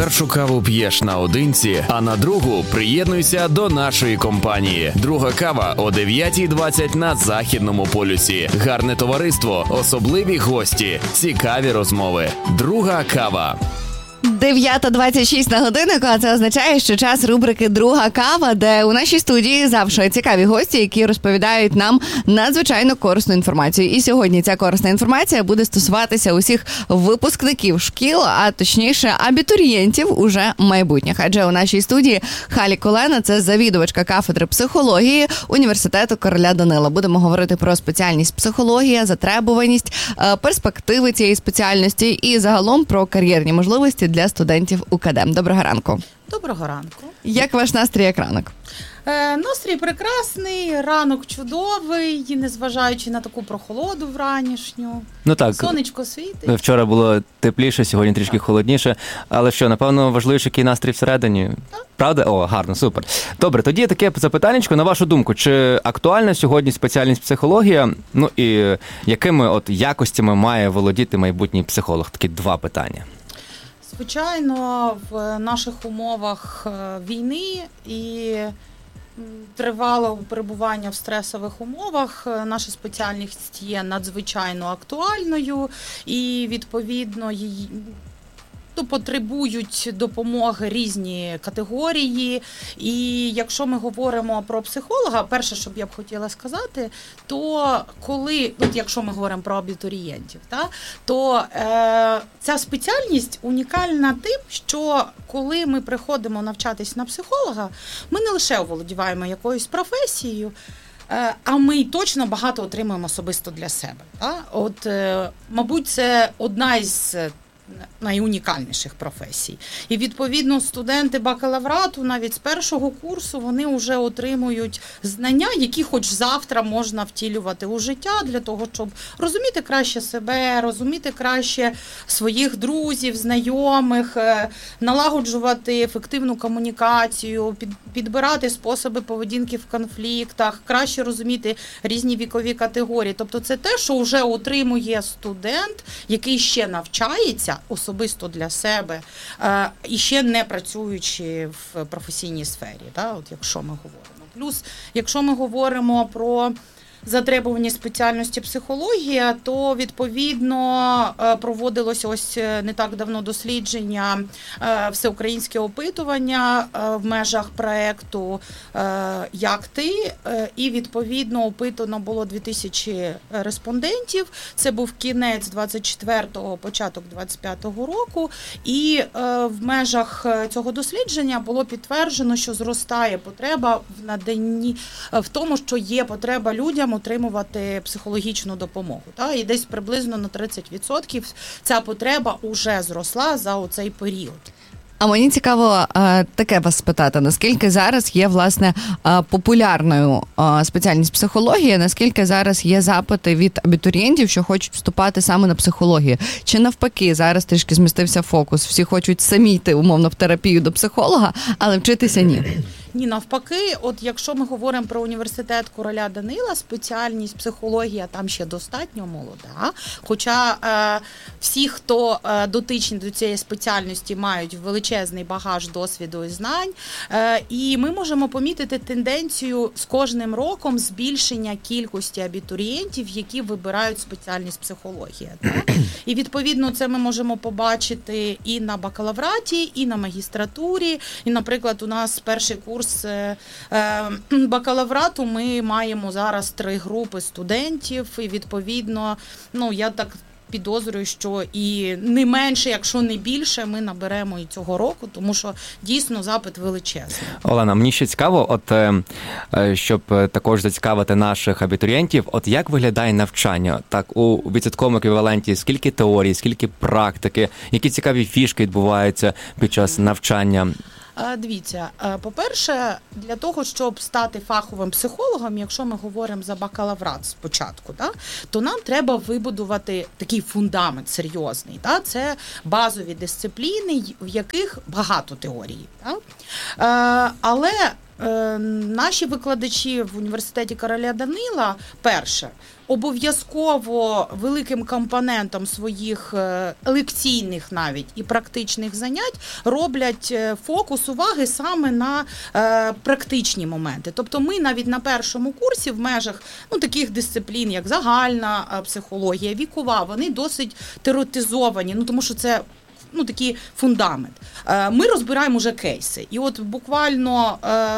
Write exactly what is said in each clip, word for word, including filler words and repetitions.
першу каву п'єш наодинці, а на другу приєднуйся до нашої компанії. Друга кава о дев'ята двадцять на Західному полюсі. Гарне товариство, особливі гості, цікаві розмови. Друга кава. дев'ята двадцять шість на годиннику, а це означає, що час рубрики «Друга кава», де у нашій студії завжди цікаві гості, які розповідають нам надзвичайно корисну інформацію. І сьогодні ця корисна інформація буде стосуватися усіх випускників шкіл, а точніше абітурієнтів уже майбутніх. Адже у нашій студії Халік Олена – це завідувачка кафедри психології університету короля Данила. Будемо говорити про спеціальність психологія, затребуваність, перспективи цієї спеціальності і загалом про кар'єрні можливості для студентів УКД. Доброго ранку. Доброго ранку. Як ваш настрій, як ранок? Е, настрій прекрасний, ранок чудовий, незважаючи на таку прохолоду вранішню. Ну так. Сонечко світить. Вчора було тепліше, сьогодні трішки так. холодніше. Але що, напевно, важливіше, який настрій всередині? Так. Правда? О, гарно, супер. Добре, тоді таке запитаннячко. На вашу думку, чи актуальна сьогодні спеціальність психологія? Ну і якими от якостями має володіти майбутній психолог? Такі два питання. Звичайно, в наших умовах війни і тривалого перебування в стресових умовах наша спеціальність є надзвичайно актуальною і, відповідно, її то потребують допомоги різні категорії. І якщо ми говоримо про психолога, перше, що б я б хотіла сказати, то коли, от якщо ми говоримо про абітурієнтів, та, то е, ця спеціальність унікальна тим, що коли ми приходимо навчатись на психолога, ми не лише оволодіваємо якоюсь професією, а ми точно багато отримуємо особисто для себе. Та? От, е, мабуть, це одна із найунікальніших професій. І, відповідно, студенти бакалаврату навіть з першого курсу вони вже отримують знання, які хоч завтра можна втілювати у життя для того, щоб розуміти краще себе, розуміти краще своїх друзів, знайомих, налагоджувати ефективну комунікацію, підбирати способи поведінки в конфліктах, краще розуміти різні вікові категорії. Тобто це те, що вже отримує студент, який ще навчається особисто для себе і ще не працюючи в професійній сфері, да, от якщо ми говоримо. Плюс, якщо ми говоримо про затребувані спеціальності психологія, то, відповідно, проводилось ось не так давно дослідження, всеукраїнське опитування в межах проєкту «Як ти?», і, відповідно, опитано було дві тисячі респондентів. Це був кінець двадцять четвертого, початок двадцять п'ятого року, і в межах цього дослідження було підтверджено, що зростає потреба в наданні, в тому, що є потреба людям отримувати психологічну допомогу. Та? І десь приблизно на тридцять відсотків ця потреба вже зросла за оцей період. А мені цікаво таке вас спитати, наскільки зараз є, власне, популярною спеціальність психологія, наскільки зараз є запити від абітурієнтів, що хочуть вступати саме на психологію? Чи навпаки, зараз трішки змістився фокус, всі хочуть самі йти, умовно, в терапію до психолога, але вчитися ні? Ні, навпаки, от якщо ми говоримо про університет короля Данила, спеціальність психологія там ще достатньо молода, хоча е, всі, хто е, дотичні до цієї спеціальності, мають величезний багаж досвіду і знань, е, і ми можемо помітити тенденцію з кожним роком збільшення кількості абітурієнтів, які вибирають спеціальність психологія. Так? І, відповідно, це ми можемо побачити і на бакалавраті, і на магістратурі, і, наприклад, у нас перший курс бакалаврату ми маємо зараз три групи студентів, і, відповідно, ну, я так підозрюю, що і не менше, якщо не більше, ми наберемо і цього року, тому що дійсно запит величезний. Олена, мені ще цікаво, от щоб також зацікавити наших абітурієнтів, от як виглядає навчання? Так, у відсотковому еквіваленті скільки теорії, скільки практики, які цікаві фішки відбуваються під час навчання? Дивіться, по-перше, для того, щоб стати фаховим психологом, якщо ми говоримо за бакалаврат спочатку, да, то нам треба вибудувати такий фундамент серйозний. Да, це базові дисципліни, в яких багато теорії. Да. Але е, наші викладачі в університеті короля Данила, перше, обов'язково великим компонентом своїх лекційних навіть і практичних занять роблять фокус уваги саме на е, практичні моменти. Тобто ми навіть на першому курсі в межах ну, таких дисциплін, як загальна психологія, вікова, вони досить теоретизовані, ну тому що це ну, такий фундамент. Ми розбираємо вже кейси. І от буквально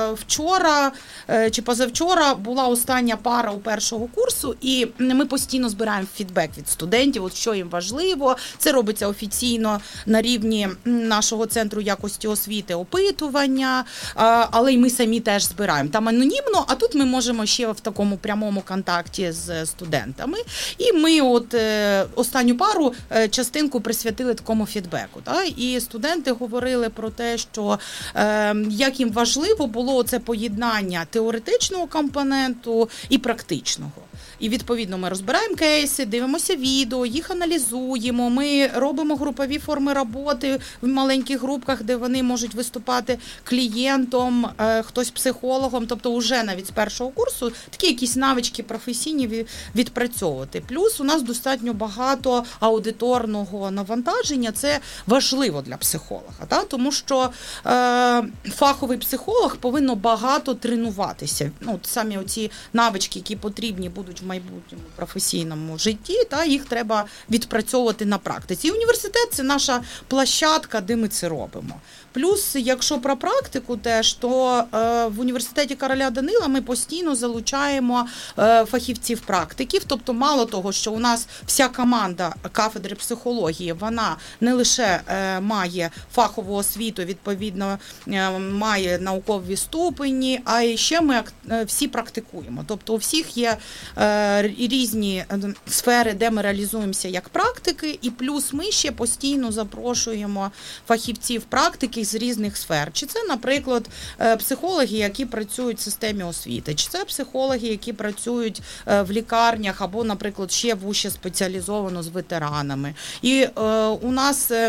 вчора чи позавчора була остання пара у першого курсу, і ми постійно збираємо фідбек від студентів, от що їм важливо. Це робиться офіційно на рівні нашого центру якості освіти, опитування, але й ми самі теж збираємо. Там анонімно, а тут ми можемо ще в такому прямому контакті з студентами. І ми от останню пару частинку присвятили такому фідбеку. Та? І студенти говорили про те, що е, як їм важливо було це поєднання теоретичного компоненту і практичного. І, відповідно, ми розбираємо кейси, дивимося відео, їх аналізуємо, ми робимо групові форми роботи в маленьких групках, де вони можуть виступати клієнтом, хтось психологом, тобто вже навіть з першого курсу такі якісь навички професійні відпрацьовувати. Плюс у нас достатньо багато аудиторного навантаження, це важливо для психолога, та? Тому що е, фаховий психолог повинен багато тренуватися. Ну, самі оці навички, які потрібні будуть в майбутньому професійному житті, та їх треба відпрацьовувати на практиці. І університет – це наша площадка, де ми це робимо. Плюс, якщо про практику теж, то е, в університеті короля Данила ми постійно залучаємо е, фахівців-практиків, тобто мало того, що у нас вся команда кафедри психології, вона не лише е, має фахову освіту, відповідно, е, має наукові ступені, а й ще ми е, всі практикуємо. Тобто у всіх є е, різні сфери, де ми реалізуємося як практики, і плюс ми ще постійно запрошуємо фахівців-практиків з різних сфер. Чи це, наприклад, психологи, які працюють в системі освіти, чи це психологи, які працюють в лікарнях або, наприклад, ще вуще спеціалізовано з ветеранами. І е, у нас е,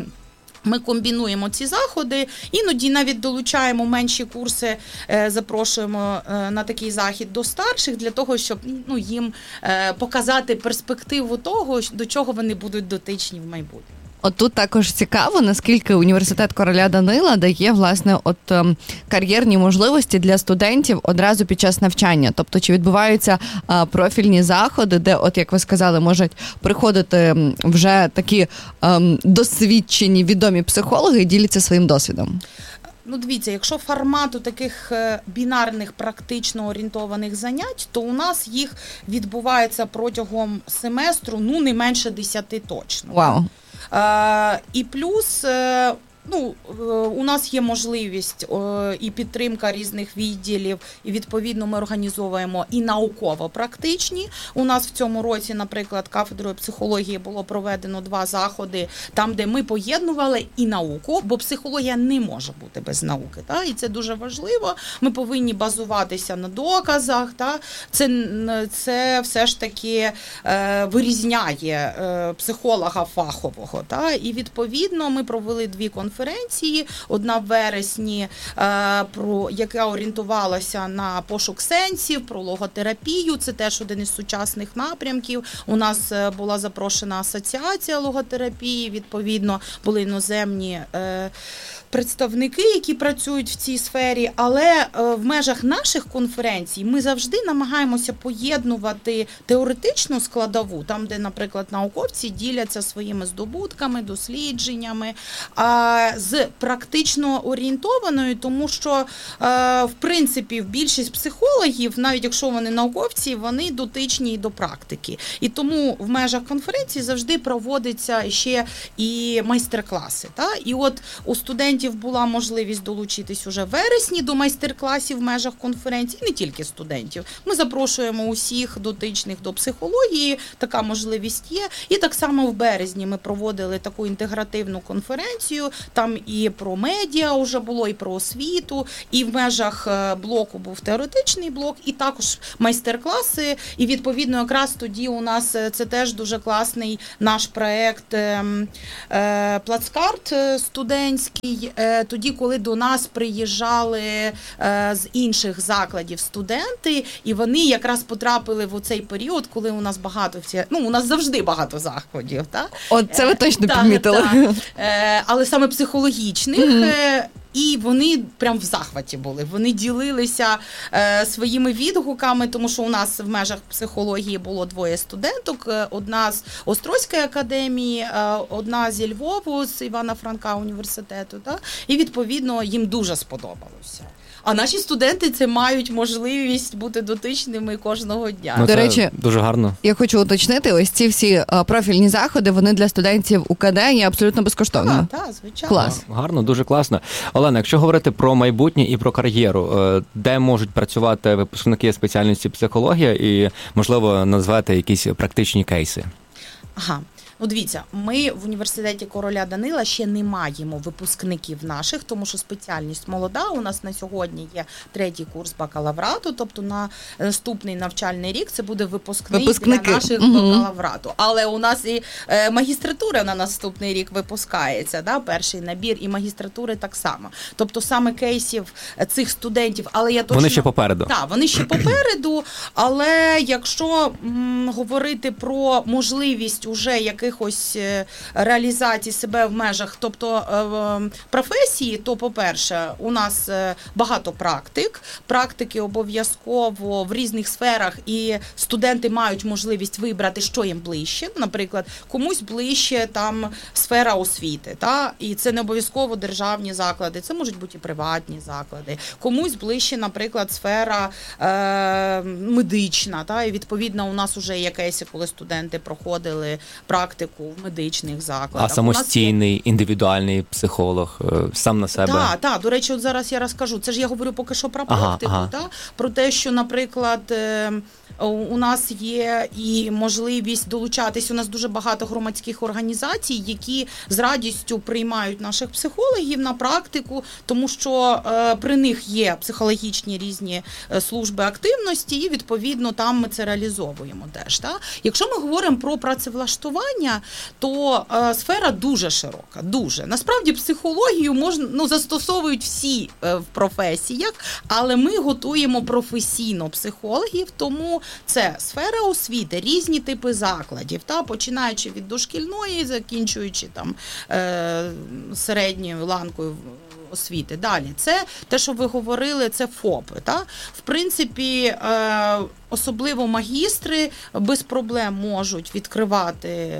ми комбінуємо ці заходи, іноді навіть долучаємо менші курси, запрошуємо на такий захід до старших, для того, щоб ну, їм показати перспективу того, до чого вони будуть дотичні в майбутньому. От тут також цікаво, наскільки університет короля Данила дає, власне, от ем, кар'єрні можливості для студентів одразу під час навчання. Тобто, чи відбуваються е, профільні заходи, де, от як ви сказали, можуть приходити вже такі ем, досвідчені, відомі психологи і діляться своїм досвідом? Ну, дивіться, якщо формату таких бінарних практично орієнтованих занять, то у нас їх відбувається протягом семестру, ну, не менше десяти точно. Вау. Uh, і плюс, uh, ну, у нас є можливість uh, і підтримка різних відділів, і відповідно ми організовуємо і науково-практичні. У нас в цьому році, наприклад, кафедрою психології було проведено два заходи, там, де ми поєднували і науку, бо психологія не може бути без науки. Та? І це дуже важливо. Ми повинні базуватися на доказах. Та? Це, це все ж таки е, вирізняє е, психолога фахового. Та? І відповідно ми провели дві конференції. Конференції, одна в вересні, про яка орієнтувалася на пошук сенсів, про логотерапію. Це теж один із сучасних напрямків. У нас була запрошена асоціація логотерапії, відповідно, були іноземні представники, які працюють в цій сфері, але в межах наших конференцій ми завжди намагаємося поєднувати теоретичну складову, там, де, наприклад, науковці діляться своїми здобутками, дослідженнями, з практично орієнтованою, тому що, в принципі, в більшість психологів, навіть якщо вони науковці, вони дотичні до практики. І тому в межах конференції завжди проводяться ще і майстер-класи. Та? І от у студентів була можливість долучитись уже в вересні до майстер-класів в межах конференції, не тільки студентів. Ми запрошуємо усіх дотичних до психології, така можливість є. І так само в березні ми проводили таку інтегративну конференцію, Там і про медіа вже було, і про освіту, і в межах блоку був теоретичний блок, і також майстер-класи. І відповідно якраз тоді у нас це теж дуже класний наш проект плацкарт студентський. Тоді, коли до нас приїжджали з інших закладів студенти, і вони якраз потрапили в цей період, коли у нас багато всі, ну у нас завжди багато заходів, так? От це ви точно так, підмітили. Так. Але саме психологічних. Mm-hmm. І вони прям в захваті були. Вони ділилися е, своїми відгуками, тому що у нас в межах психології було двоє студенток. Одна з Острозької академії, е, одна зі Львову, з Івана Франка університету. Да? І відповідно їм дуже сподобалося. А наші студенти це мають можливість бути дотичними кожного дня. Ну, До це речі, дуже гарно. Я хочу уточнити, ось ці всі а, профільні заходи, вони для студентів УКД є абсолютно безкоштовно. Так, так, звичайно. Клас. Гарно, дуже класно. Олена, якщо говорити про майбутнє і про кар'єру, де можуть працювати випускники спеціальності психологія і, можливо, назвати якісь практичні кейси? Ага. Ну, дивіться, ми в університеті Короля Данила ще не маємо випускників наших, тому що спеціальність молода. У нас на сьогодні є третій курс бакалаврату, тобто на наступний навчальний рік це буде випускник Випускники. для наших угу. бакалаврату. Але у нас і е, магістратура на наступний рік випускається, да, перший набір, і магістратури так само. Тобто саме кейсів цих студентів, але я точно... Вони ще попереду. Так, вони ще попереду, але якщо м, говорити про можливість уже яких якихось реалізації себе в межах, тобто професії, то, по-перше, у нас багато практик. Практики обов'язково в різних сферах, і студенти мають можливість вибрати, що їм ближче. Наприклад, комусь ближче там сфера освіти, та? І це не обов'язково державні заклади, це можуть бути і приватні заклади. Комусь ближче, наприклад, сфера е, медична, та? І відповідно у нас вже є кейси, коли студенти проходили практику в медичних закладах. А самостійний, є... індивідуальний психолог, сам на себе? Так, так, до речі, от зараз я розкажу. Це ж я говорю поки що про практику, ага, ага. Та? Про те, що, наприклад, у нас є і можливість долучатись, у нас дуже багато громадських організацій, які з радістю приймають наших психологів на практику, тому що е, при них є психологічні різні служби активності, і відповідно там ми це реалізовуємо теж. Та? Якщо ми говоримо про працевлаштування, то е, сфера дуже широка, дуже. Насправді психологію можна, ну, застосовують всі е, в професіях, але ми готуємо професійно психологів, тому це сфера освіти, різні типи закладів, та, починаючи від дошкільної, закінчуючи там е, середньою ланкою освіти. Далі, це те, що ви говорили, це ФОПи. Та? В принципі, е, особливо магістри без проблем можуть відкривати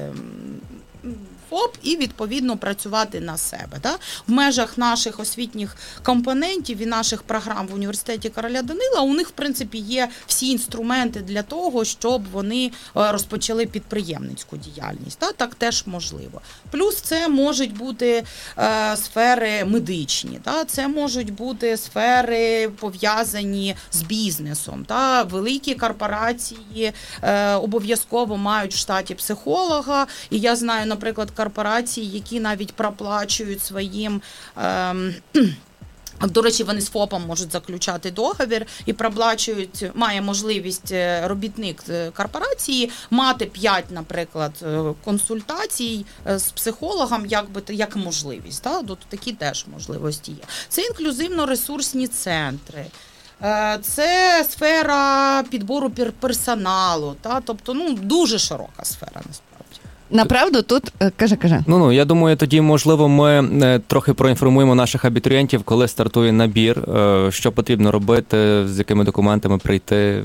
ФОП і, відповідно, працювати на себе. Да? В межах наших освітніх компонентів і наших програм в університеті Короля Данила у них, в принципі, є всі інструменти для того, щоб вони розпочали підприємницьку діяльність. Да? Так теж можливо. Плюс це можуть бути е, сфери медичні, да? Це можуть бути сфери, пов'язані з бізнесом. Да? Великі корпорації е, обов'язково мають в штаті психолога. І я знаю, наприклад, корпорації, які навіть проплачують своїм, е, до речі, вони з ФОПом можуть заключати договір і проплачують, має можливість робітник корпорації мати п'ять, наприклад, консультацій з психологом, як би як можливість. Да? Тут такі теж можливості є. Це інклюзивно-ресурсні центри. Це сфера підбору персоналу, та? Тобто, ну, дуже широка сфера, насправді. Направду тут, каже, каже. Ну, ну, я думаю, тоді, можливо, ми трохи проінформуємо наших абітурієнтів, коли стартує набір, що потрібно робити, з якими документами прийти.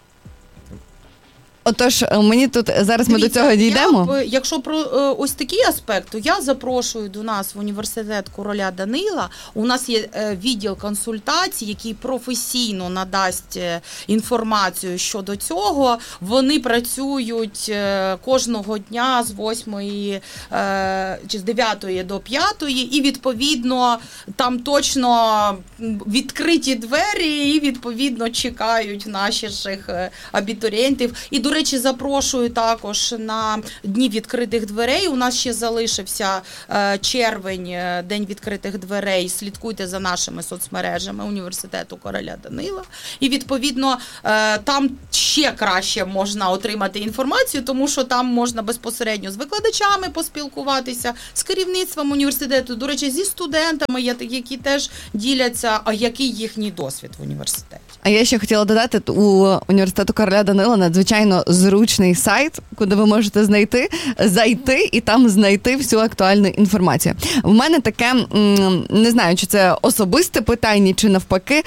Отож, мені тут зараз ми Дивіться, до цього дійдемо. Я, якщо про ось такий аспект, то я запрошую до нас в університет Короля Данила. У нас є відділ консультацій, який професійно надасть інформацію щодо цього. Вони працюють кожного дня з восьмої чи з дев'ятої до п'ятої, і відповідно там точно відкриті двері, і відповідно чекають наших абітурієнтів. І, до речі, запрошую також на Дні відкритих дверей. У нас ще залишився червень, День відкритих дверей. Слідкуйте за нашими соцмережами Університету Короля Данила. І, відповідно, там ще краще можна отримати інформацію, тому що там можна безпосередньо з викладачами поспілкуватися, з керівництвом університету, до речі, зі студентами, які теж діляться, а який їхній досвід в університеті. А я ще хотіла додати, у Університету Короля Данила надзвичайно зручний сайт, куди ви можете знайти, зайти і там знайти всю актуальну інформацію. В мене таке, не знаю, чи це особисте питання, чи навпаки,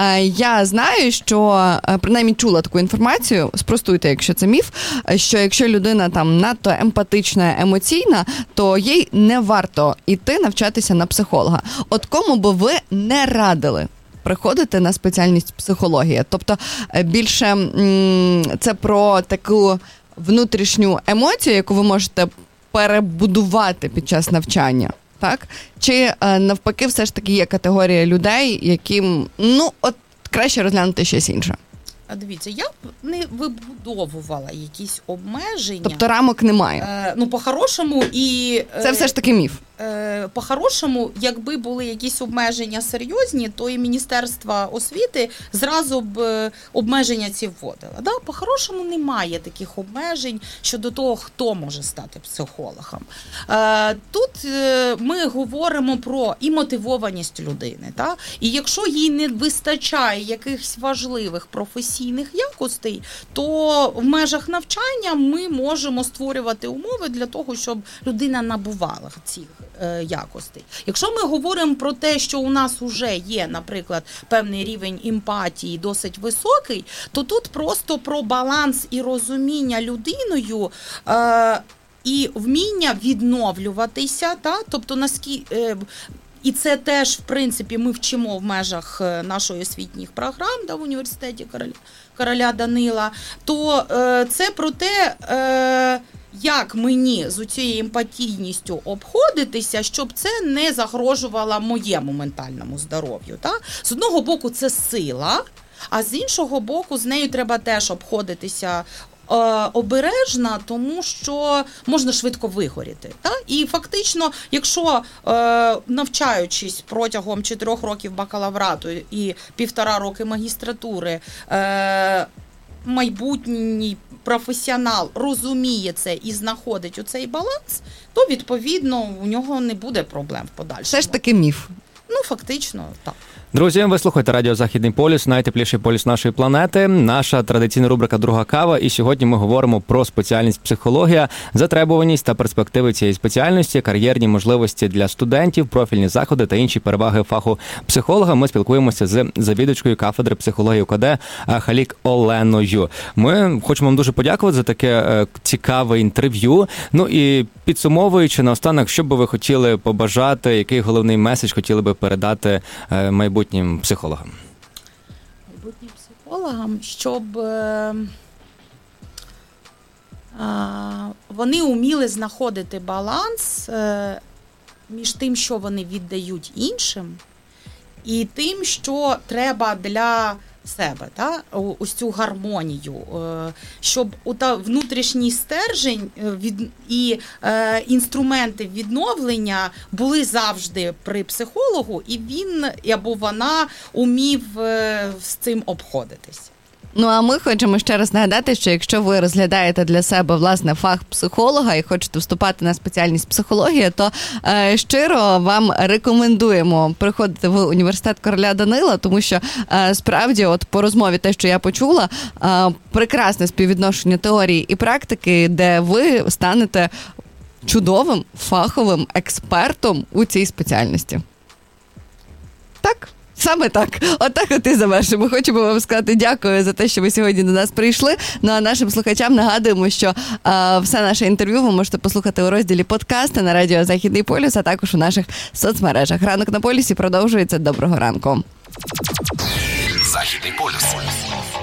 я знаю, що, принаймні чула таку інформацію, спростуйте, якщо це міф, що якщо людина там надто емпатична, емоційна, то їй не варто йти навчатися на психолога. От кому би ви не радили приходити на спеціальність психологія? Тобто більше це про таку внутрішню емоцію, яку ви можете перебудувати під час навчання, так? Чи навпаки все ж таки є категорія людей, яким, ну, от краще розглянути щось інше? Дивіться, я б не вибудовувала якісь обмеження. Тобто рамок немає? Е, ну, по-хорошому і... Е, Це все ж таки міф. Е, по-хорошому, якби були якісь обмеження серйозні, то і Міністерство освіти зразу б обмеження ці вводило. Да? По-хорошому немає таких обмежень щодо того, хто може стати психологом. Е, тут е, ми говоримо про і мотивованість людини. Да? І якщо їй не вистачає якихось важливих професійних якостей, то в межах навчання ми можемо створювати умови для того, щоб людина набувала цих якостей. Якщо ми говоримо про те, що у нас вже є, наприклад, певний рівень емпатії досить високий, то тут просто про баланс і розуміння людиною е, і вміння відновлюватися, та? Тобто наскільки... Е, І це теж, в принципі, ми вчимо в межах нашої освітніх програм, да, в університеті Короля, Короля Данила, то е, це про те, е, як мені з цією емпатійністю обходитися, щоб це не загрожувало моєму ментальному здоров'ю. Та? З одного боку, це сила, а з іншого боку, з нею треба теж обходитися обережна, тому що можна швидко вигоріти. Так? І фактично, якщо е, навчаючись протягом чотирьох років бакалаврату і півтора роки магістратури, е, майбутній професіонал розуміє це і знаходить оцей баланс, то, відповідно, у нього не буде проблем в подальшому. Все ж таки міф. Ну, фактично, так. Друзі, ви слухаєте Радіо Західний полюс, найтепліший полюс нашої планети, наша традиційна рубрика «Друга кава», і сьогодні ми говоримо про спеціальність психологія, затребуваність та перспективи цієї спеціальності, кар'єрні можливості для студентів, профільні заходи та інші переваги фаху психолога. Ми спілкуємося з завідувачкою кафедри психології УКД Халік Оленою. Ми хочемо вам дуже подякувати за таке цікаве інтерв'ю. Ну і підсумовуючи наостанок, що би ви хотіли побажати, який головний меседж хотіли би передати майбутнім психологам? Майбутнім психологам, щоб е, е, вони вміли знаходити баланс е, між тим, що вони віддають іншим, і тим, що треба для себе, та? Ось цю гармонію, щоб ота внутрішній стержень від, і е, інструменти відновлення були завжди при психологу, і він або вона умів е, з цим обходитись. Ну, а ми хочемо ще раз нагадати, що якщо ви розглядаєте для себе, власне, фах психолога і хочете вступати на спеціальність психологія, то е, щиро вам рекомендуємо приходити в університет Короля Данила, тому що е, справді, от по розмові те, що я почула, е, прекрасне співвідношення теорії і практики, де ви станете чудовим фаховим експертом у цій спеціальності. Так? Саме так. Отак от і завершимо. Хочемо вам сказати дякую за те, що ви сьогодні до нас прийшли. Ну а нашим слухачам нагадуємо, що а, все наше інтерв'ю ви можете послухати у розділі подкасти на Радіо Західний полюс, а також у наших соцмережах. Ранок на полюсі продовжується. Доброго ранку. Західний полюс.